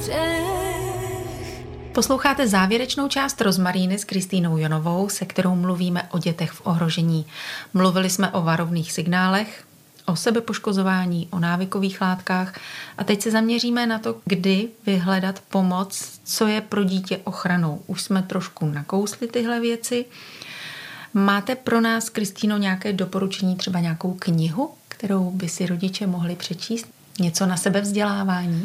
Posloucháte závěrečnou část Rozmaríny s Kristýnou Jonovou, se kterou mluvíme o dětech v ohrožení. Mluvili jsme o varovných signálech, o sebepoškozování, o návykových látkách a teď se zaměříme na to, kdy vyhledat pomoc, co je pro dítě ochranou. Už jsme trošku nakousli tyhle věci. Máte pro nás, Kristýno, nějaké doporučení, třeba nějakou knihu, kterou by si rodiče mohli přečíst? Něco na sebevzdělávání?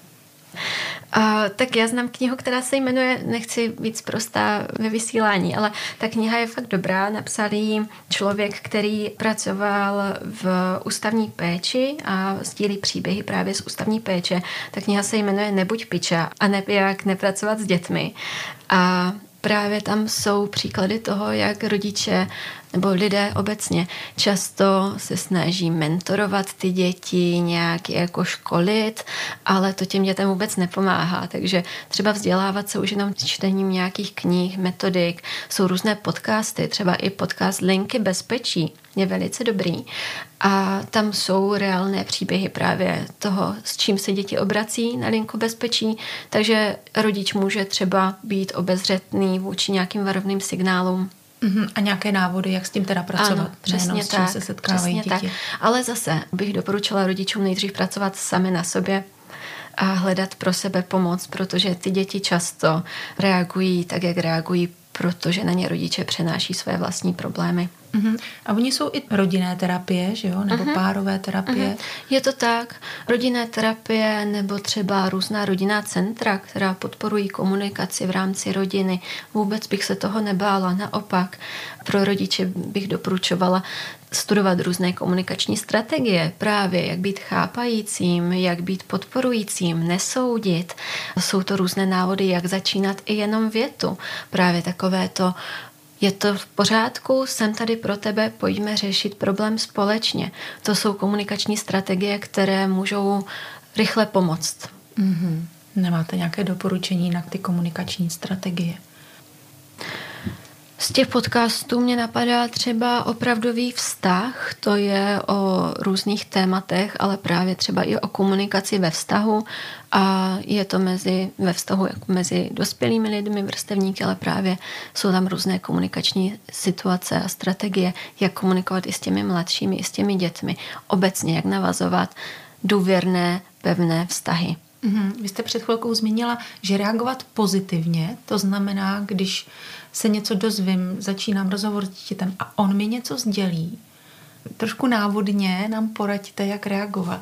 Tak já znám knihu, která se jmenuje, nechci být prostá ve vysílání, ale ta kniha je fakt dobrá. Napsal ji člověk, který pracoval v ústavní péči a sdílí příběhy právě z ústavní péče. Ta kniha se jmenuje Nebuď piča a jak nepracovat s dětmi. A právě tam jsou příklady toho, jak rodiče nebo lidé obecně často se snaží mentorovat ty děti, nějak jako školit, ale to těm dětem vůbec nepomáhá. Takže třeba vzdělávat se už jenom čtením nějakých knih, metodik. Jsou různé podcasty, třeba i podcast Linky bezpečí je velice dobrý. A tam jsou reálné příběhy právě toho, s čím se děti obrací na linku bezpečí. Takže rodič může třeba být obezřetný vůči nějakým varovným signálům. A nějaké návody, jak s tím teda pracovat? Ano, přesně s čím se setkávají děti. Tak. Ale zase bych doporučila rodičům nejdřív pracovat sami na sobě a hledat pro sebe pomoc, protože ty děti často reagují tak, jak reagují, protože na ně rodiče přenáší své vlastní problémy. A oni jsou i rodinné terapie, že jo? Nebo párové terapie? Je to tak. Rodinné terapie nebo třeba různá rodinná centra, která podporují komunikaci v rámci rodiny. Vůbec bych se toho nebála. Naopak, pro rodiče bych doporučovala studovat různé komunikační strategie. Právě jak být chápajícím, jak být podporujícím, nesoudit. Jsou to různé návody, jak začínat i jenom větu. Právě takové to: je to v pořádku, jsem tady pro tebe, pojďme řešit problém společně. To jsou komunikační strategie, které můžou rychle pomoct. Nemáte nějaké doporučení na ty komunikační strategie? Z těch podcastů mě napadá třeba Opravdový vztah, to je o různých tématech, ale právě třeba i o komunikaci ve vztahu a je to ve vztahu jako mezi dospělými lidmi, vrstevníky, ale právě jsou tam různé komunikační situace a strategie, jak komunikovat i s těmi mladšími, i s těmi dětmi. Obecně, jak navazovat důvěrné, pevné vztahy. Vy jste před chvilkou zmínila, že reagovat pozitivně, to znamená, když se něco dozvím, začínám rozhovor s dítětem a on mi něco sdělí. Trošku návodně nám poraďte, jak reagovat.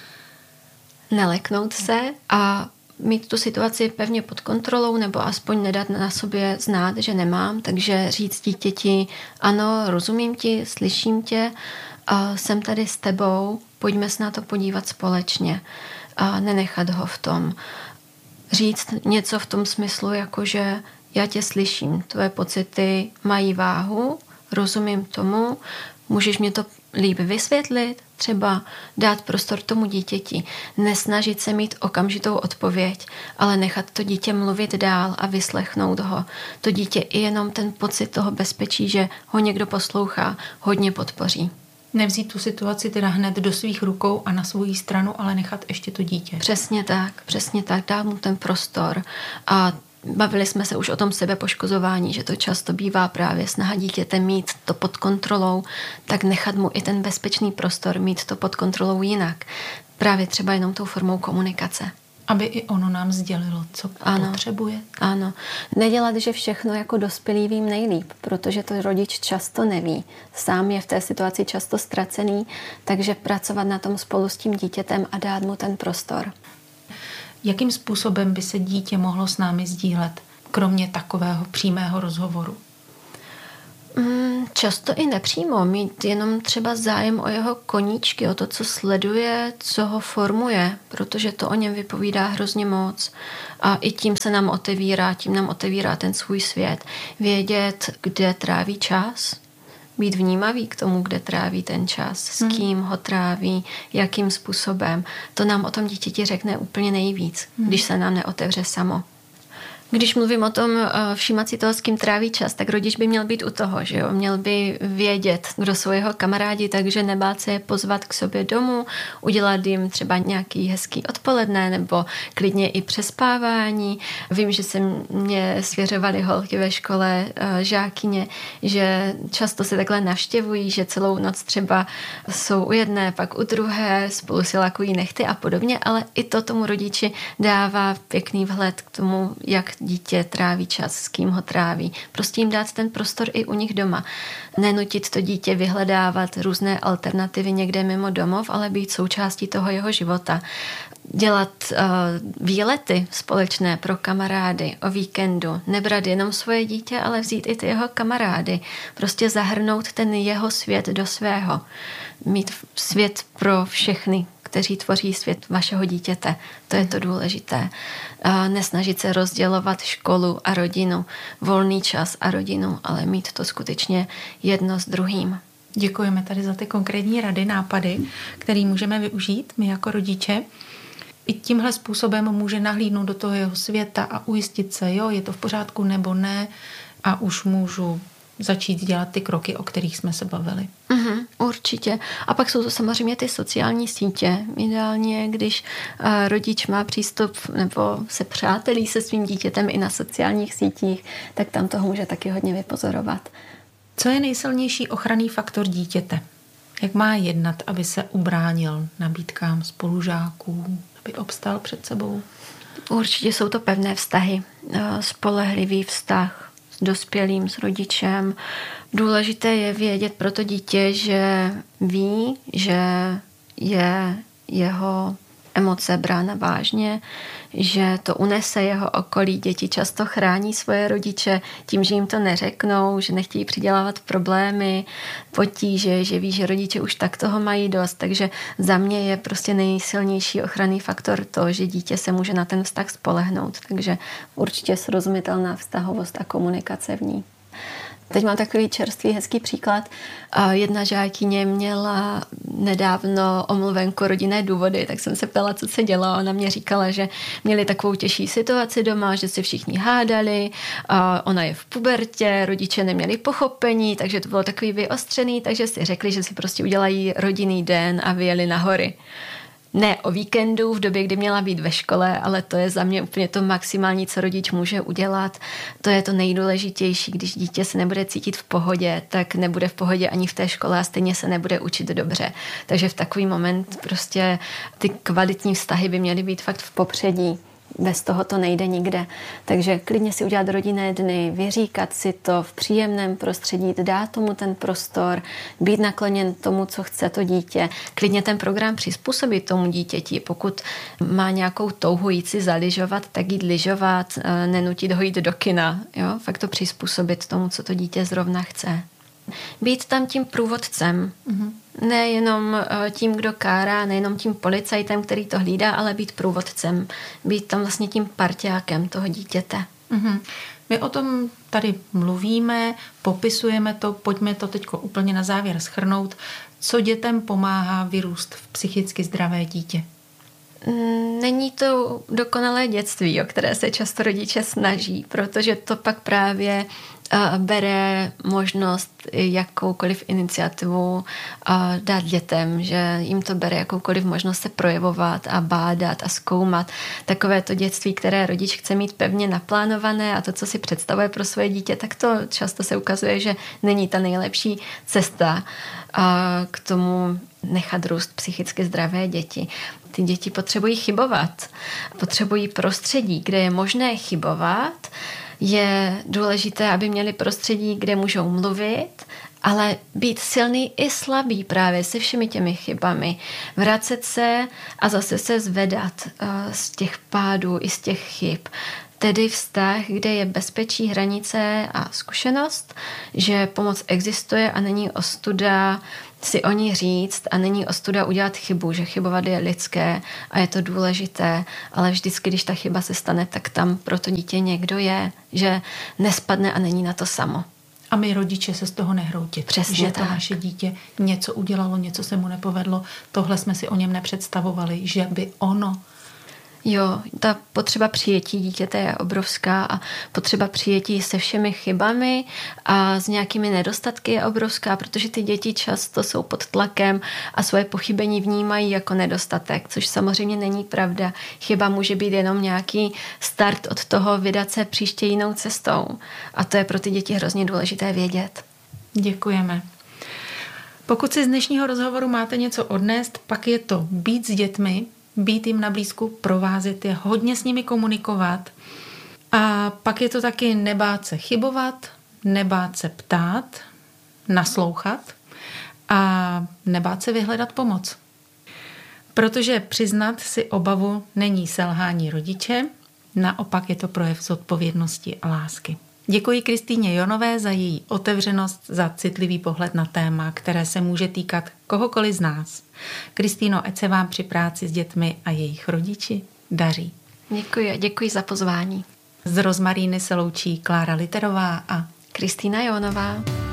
Neleknout se a mít tu situaci pevně pod kontrolou nebo aspoň nedat na sobě znát, že nemám, takže říct dítěti: ano, rozumím ti, slyším tě, jsem tady s tebou, pojďme se na to podívat společně a nenechat ho v tom. Říct něco v tom smyslu, jako že já tě slyším, tvoje pocity mají váhu, rozumím tomu, můžeš mě to líp vysvětlit, třeba dát prostor tomu dítěti, nesnažit se mít okamžitou odpověď, ale nechat to dítě mluvit dál a vyslechnout ho. To dítě i jenom ten pocit toho bezpečí, že ho někdo poslouchá, hodně podpoří. Nevzít tu situaci teda hned do svých rukou a na svou stranu, ale nechat ještě to dítě. Přesně tak, dát mu ten prostor. A bavili jsme se už o tom sebepoškozování, že to často bývá právě snaha dítěte mít to pod kontrolou, tak nechat mu i ten bezpečný prostor, mít to pod kontrolou jinak. Právě třeba jenom tou formou komunikace. Aby i ono nám sdělilo, co potřebuje. Ano. Nedělat, že všechno jako dospělý vím nejlíp, protože to rodič často neví. Sám je v té situaci často ztracený, takže pracovat na tom spolu s tím dítětem a dát mu ten prostor. Jakým způsobem by se dítě mohlo s námi sdílet, kromě takového přímého rozhovoru? Často i nepřímo, mít jenom třeba zájem o jeho koníčky, o to, co sleduje, co ho formuje, protože to o něm vypovídá hrozně moc a i tím se nám otevírá ten svůj svět. Vědět, kde tráví čas, být vnímavý k tomu, kde tráví ten čas, s kým ho tráví, jakým způsobem. To nám o tom dítěti řekne úplně nejvíc, když se nám neotevře samo. Když mluvím o tom všímat si toho, s kým tráví čas, tak rodič by měl být u toho, že jo? Měl by vědět, kdo jsou jeho kamarádi, takže nebát se je pozvat k sobě domů, udělat jim třeba nějaký hezký odpoledne nebo klidně i přespávání. Vím, že se mě svěřovaly holky ve škole, žákyně, že často se takhle navštěvují, že celou noc třeba jsou u jedné, pak u druhé, spolu si lakují nehty a podobně, ale i to tomu rodiči dává pěkný vhled k tomu, jak dítě tráví čas, s kým ho tráví. Prostě jim dát ten prostor i u nich doma. Nenutit to dítě vyhledávat různé alternativy někde mimo domov, ale být součástí toho jeho života. Dělat výlety společné pro kamarády o víkendu. Nebrat jenom svoje dítě, ale vzít i ty jeho kamarády. Prostě zahrnout ten jeho svět do svého. Mít svět pro všechny, kteří tvoří svět vašeho dítěte. To je to důležité. Nesnažit se rozdělovat školu a rodinu, volný čas a rodinu, ale mít to skutečně jedno s druhým. Děkujeme tady za ty konkrétní rady, nápady, které můžeme využít my jako rodiče. I tímhle způsobem může nahlídnout do toho jeho světa a ujistit se, jo, je to v pořádku nebo ne, a už můžu začít dělat ty kroky, o kterých jsme se bavili. Určitě. A pak jsou to samozřejmě ty sociální sítě. Ideálně, když rodič má přístup nebo se přátelí se svým dítětem i na sociálních sítích, tak tam toho může taky hodně vypozorovat. Co je nejsilnější ochranný faktor dítěte? Jak má jednat, aby se ubránil nabídkám spolužáků, aby obstál před sebou? Určitě jsou to pevné vztahy. Spolehlivý vztah s dospělým, s rodičem. Důležité je vědět pro to dítě, že ví, že je jeho emoce brána vážně, že to unese jeho okolí. Děti často chrání svoje rodiče tím, že jim to neřeknou, že nechtějí přidělávat problémy, potíže, že ví, že rodiče už tak toho mají dost. Takže za mě je prostě nejsilnější ochranný faktor to, že dítě se může na ten vztah spolehnout. Takže určitě srozumitelná vztahovost a komunikace v ní. Teď mám takový čerstvý, hezký příklad. Jedna žákyně měla nedávno omluvenku rodinné důvody, tak jsem se ptala, co se dělo. Ona mě říkala, že měli takovou těžší situaci doma, že si všichni hádali, ona je v pubertě, rodiče neměli pochopení, takže to bylo takový vyostřený, takže si řekli, že si prostě udělají rodinný den a vyjeli na hory. Ne o víkendu, v době, kdy měla být ve škole, ale to je za mě úplně to maximální, co rodič může udělat. To je to nejdůležitější, když dítě se nebude cítit v pohodě, tak nebude v pohodě ani v té škole a stejně se nebude učit dobře. Takže v takový moment prostě ty kvalitní vztahy by měly být fakt v popředí. Bez toho to nejde nikde. Takže klidně si udělat rodinné dny, vyříkat si to v příjemném prostředí, dát tomu ten prostor, být nakloněn tomu, co chce to dítě. Klidně ten program přizpůsobit tomu dítěti. Pokud má nějakou touhu jít si zalyžovat, tak jít lyžovat, nenutit ho jít do kina. Jo? Fakt to přizpůsobit tomu, co to dítě zrovna chce. Být tam tím průvodcem. Nejenom tím, kdo kárá, nejenom tím policajtem, který to hlídá, ale být průvodcem. Být tam vlastně tím parťákem toho dítěte. My o tom tady mluvíme, popisujeme to, pojďme to teď úplně na závěr shrnout. Co dětem pomáhá vyrůst v psychicky zdravé dítě? Není to dokonalé dětství, o které se často rodiče snaží, protože to pak právě bere možnost jakoukoliv iniciativu dát dětem, že jim to bere jakoukoliv možnost se projevovat a bádat a zkoumat. Takové to dětství, které rodič chce mít pevně naplánované a to, co si představuje pro svoje dítě, tak to často se ukazuje, že není ta nejlepší cesta k tomu nechat růst psychicky zdravé děti. Ty děti potřebují chybovat, potřebují prostředí, kde je možné chybovat. Je důležité, aby měli prostředí, kde můžou mluvit, ale být silný i slabý právě se všemi těmi chybami. Vracet se a zase se zvedat z těch pádů i z těch chyb. Tedy vztah, kde je bezpečí, hranice a zkušenost, že pomoc existuje a není ostuda si o ní říct a není ostuda udělat chybu, že chybovat je lidské a je to důležité, ale vždycky, když ta chyba se stane, tak tam pro to dítě někdo je, že nespadne a není na to samo. A my rodiče se z toho nehroutit. Přesně že tak. To naše dítě něco udělalo, něco se mu nepovedlo, tohle jsme si o něm nepředstavovali, že by ono Jo, ta potřeba přijetí dítěte je obrovská a potřeba přijetí se všemi chybami a s nějakými nedostatky je obrovská, protože ty děti často jsou pod tlakem a svoje pochybení vnímají jako nedostatek, což samozřejmě není pravda. Chyba může být jenom nějaký start od toho vydat se příště jinou cestou a to je pro ty děti hrozně důležité vědět. Děkujeme. Pokud si z dnešního rozhovoru máte něco odnést, pak je to být s dětmi, být jim na blízku, provázet je, hodně s nimi komunikovat. A pak je to taky nebát se chybovat, nebát se ptát, naslouchat a nebát se vyhledat pomoc. Protože přiznat si obavu není selhání rodiče, naopak je to projev zodpovědnosti a lásky. Děkuji Kristýně Jonové za její otevřenost, za citlivý pohled na téma, které se může týkat kohokoliv z nás. Kristýno, ať se vám při práci s dětmi a jejich rodiči daří. Děkuji za pozvání. Z Rozmaríny se loučí Klára Literová a Kristýna Jonová.